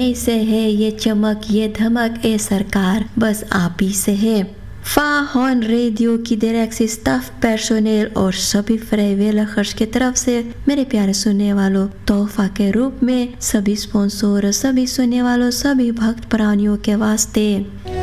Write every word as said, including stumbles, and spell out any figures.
यहीं से है ये चमक ये धमक ए सरकार, बस आप ही से है। फाहन रेडियो की डायरेक्ट स्टाफ पर्सोनेल और सभी फ्रीवेलर्स की तरफ से मेरे प्यारे सुनने वालों, तोहफा के रूप में सभी स्पॉन्सर, सभी सुनने वालों, सभी भक्त प्राणियों के वास्ते